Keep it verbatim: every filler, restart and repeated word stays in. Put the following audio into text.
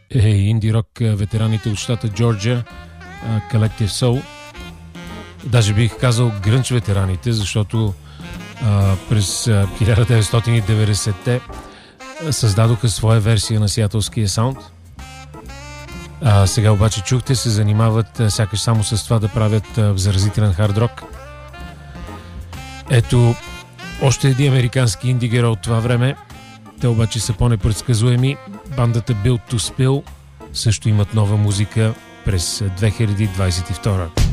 е инди рок ветераните от щата Джорджия, Collective Soul. Даже бих казал грънч ветераните, защото а, през хиляда деветстотин и деветдесетте създадоха своя версия на сиатълския саунд. А, сега обаче чухте, се занимават а, сякаш само с това да правят а, заразителен хард рок. Ето още един американски инди герой от това време. Те обаче са по-непредсказуеми. Бандата Built to Spill също имат нова музика през две хиляди двадесет и втора.